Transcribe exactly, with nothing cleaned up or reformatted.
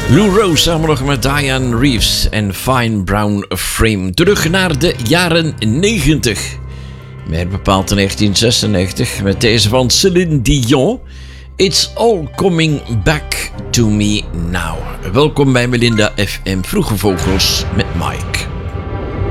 Lou Rawls samen nog met Diane Reeves en Fine Brown Frame. Terug naar de jaren negentig. Meer bepaald in negentien zesennegentig met deze van Céline Dion. It's all coming back to me now. Welkom bij Melinda F M Vroege Vogels met Mike.